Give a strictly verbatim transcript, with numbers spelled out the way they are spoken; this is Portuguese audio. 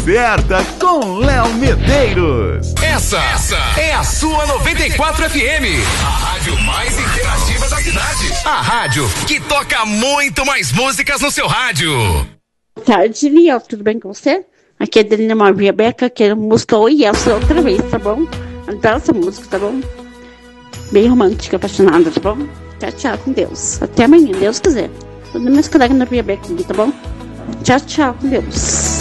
Certa com Léo Medeiros. Essa, essa é a sua noventa e quatro F M, a rádio mais interativa da cidade. A rádio que toca muito mais músicas no seu rádio. Boa tarde, Liel, tudo bem com você? Aqui é a Delina Maria Beca, que é a música Oi Elsa outra vez, tá bom? Adoro essa música, tá bom? Bem romântica, apaixonada, tá bom? Tchau, tchau, com Deus. Até amanhã, Deus quiser. Todos meus colegas na Maria Beca aqui, tá bom? Tchau, tchau, com Deus.